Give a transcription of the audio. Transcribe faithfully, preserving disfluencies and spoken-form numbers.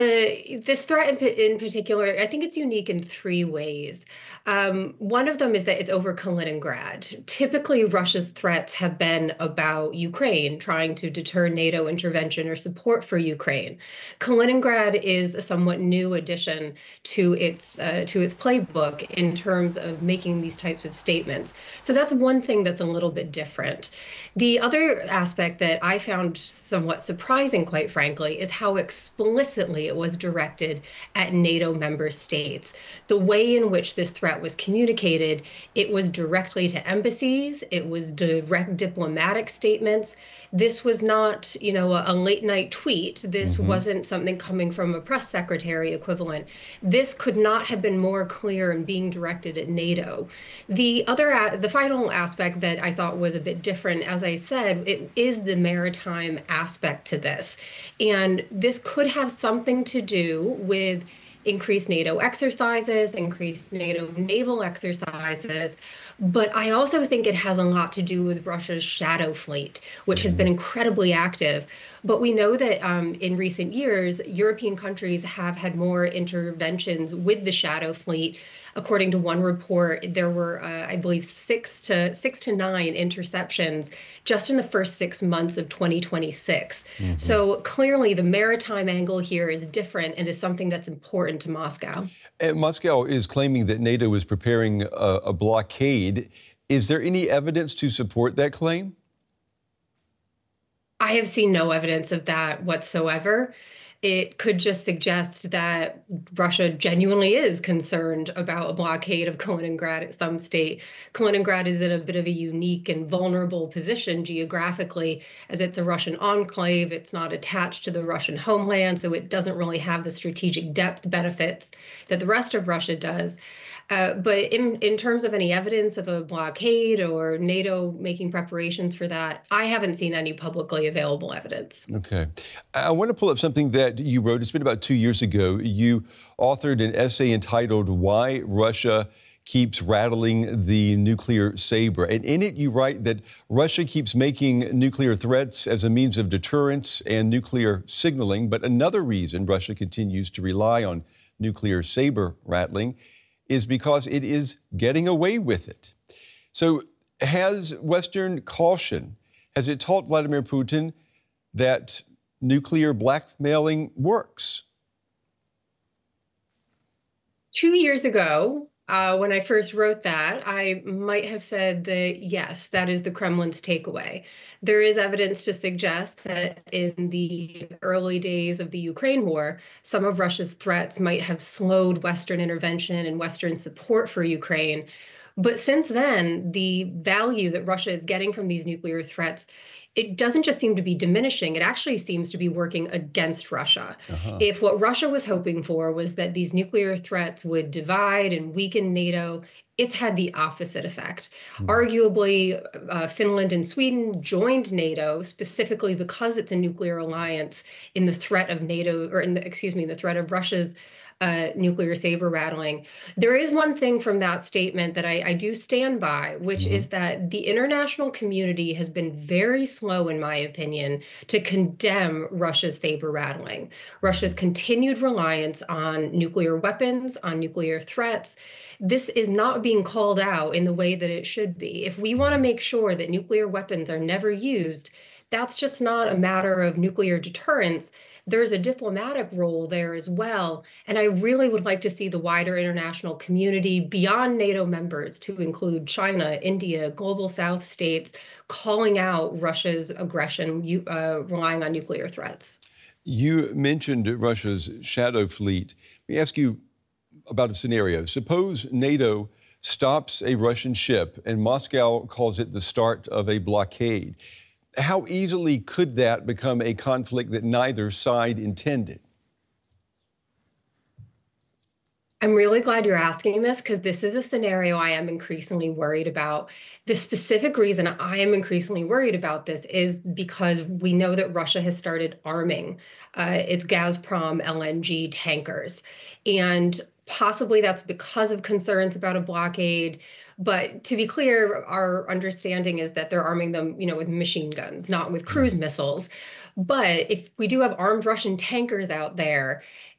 Uh, this threat in, pa- in particular, I think it's unique in three ways. Um, one of them is that it's over Kaliningrad. Typically, Russia's threats have been about Ukraine, trying to deter NATO intervention or support for Ukraine. Kaliningrad is a somewhat new addition to its uh, to its playbook in terms of making these types of statements. So that's one thing that's a little bit different. The other aspect that I found somewhat surprising, quite frankly, is how explicitly it was directed at NATO member states. The way in which this threat was communicated, it was directly to embassies, it was direct diplomatic statements. This was not, you know, a, a late night tweet. This Hmm. wasn't something coming from a press secretary equivalent. This could not have been more clear in being directed at NATO. The other, a- the final aspect that I thought was a bit different, as I said, it is the maritime aspect to this. And this could have something to do with increased NATO exercises, increased NATO naval exercises. But I also think it has a lot to do with Russia's shadow fleet, which has been Hmm. incredibly active. But we know that um, in recent years, European countries have had more interventions with the shadow fleet. According to one report, there were, uh, I believe, six to six to nine interceptions just in the first six months of twenty twenty-six. Hmm. So clearly, the maritime angle here is different and is something that's important to Moscow. And Moscow is claiming that NATO is preparing a, a blockade. Is there any evidence to support that claim? I have seen no evidence of that whatsoever. It could just suggest that Russia genuinely is concerned about a blockade of Kaliningrad at some state. Kaliningrad is in a bit of a unique and vulnerable position geographically, as it's a Russian enclave. It's not attached to the Russian homeland, so it doesn't really have the strategic depth benefits that the rest of Russia does. Uh, but in, in terms of any evidence of a blockade or NATO making preparations for that, I haven't seen any publicly available evidence. Okay. I I want to pull up something that you wrote. It's been about two years ago. You authored an essay entitled Why Russia Keeps Rattling the Nuclear Saber. And in it, you write that Russia keeps making nuclear threats as a means of deterrence and nuclear signaling. But another reason Russia continues to rely on nuclear saber rattling is because it is getting away with it. So, has Western caution, has it taught Vladimir Putin that nuclear blackmailing works? Two years ago, uh, when I first wrote that, I might have said that yes, that is the Kremlin's takeaway. There is evidence to suggest that in the early days of the Ukraine war, some of Russia's threats might have slowed Western intervention and Western support for Ukraine. But since then, the value that Russia is getting from these nuclear threats, it doesn't just seem to be diminishing, it actually seems to be working against Russia. Uh-huh. If what Russia was hoping for was that these nuclear threats would divide and weaken NATO, it's had the opposite effect. Hmm. Arguably, uh, Finland and Sweden joined NATO specifically because it's a nuclear alliance in the threat of NATO, or in the, excuse me, the threat of Russia's uh, nuclear saber rattling. There is one thing from that statement that I, I do stand by, which Hmm. is that the international community has been very slow, in my opinion, to condemn Russia's saber rattling. Russia's continued reliance on nuclear weapons, on nuclear threats. This is not being called out in the way that it should be. If we want to make sure that nuclear weapons are never used, that's just not a matter of nuclear deterrence. There's a diplomatic role there as well. And I really would like to see the wider international community beyond NATO members to include China, India, global South states calling out Russia's aggression, uh, relying on nuclear threats. You mentioned Russia's shadow fleet. Let me ask you about a scenario. Suppose NATO stops a Russian ship and Moscow calls it the start of a blockade. How easily could that become a conflict that neither side intended? I'm really glad you're asking this because this is a scenario I am increasingly worried about. The specific reason I am increasingly worried about this is because we know that Russia has started arming uh, its Gazprom L N G tankers. And possibly that's because of concerns about a blockade. But to be clear, our understanding is that they're arming them, you know, with machine guns, not with cruise Mhm. missiles. But if we do have armed Russian tankers out there,